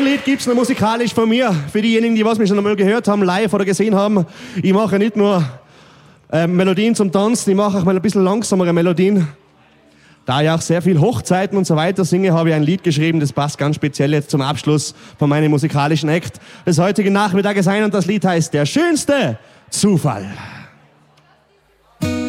Lied gibt's noch musikalisch von mir. Für diejenigen, die was mich schon einmal gehört haben, live oder gesehen haben. Ich mache nicht nur Melodien zum Tanzen, ich mache auch mal ein bisschen langsamere Melodien. Da ich auch sehr viel Hochzeiten und so weiter singe, habe ich ein Lied geschrieben, das passt ganz speziell jetzt zum Abschluss von meinem musikalischen Act des heutigen Nachmittages ein. Und das Lied heißt Der schönste Zufall.